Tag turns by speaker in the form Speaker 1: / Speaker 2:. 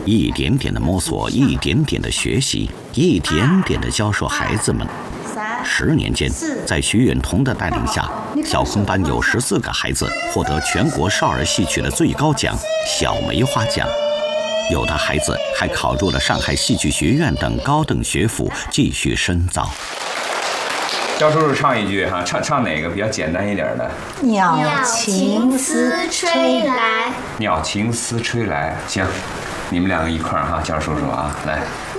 Speaker 1: 一点点的摸索，一点点的学习，一点点的教授孩子们。10年间，在徐远彤的带领下，小空班有14个孩子获得全国少儿戏曲的最高奖——小梅花奖。有的孩子还考入了上海戏剧学院等高等学府，继续深造。
Speaker 2: 焦叔叔唱一句哈，唱哪个比较简单一点的？
Speaker 3: 鸟情丝吹来。
Speaker 2: 鸟情丝吹来，行，你们两个一块儿哈，焦叔叔啊，来。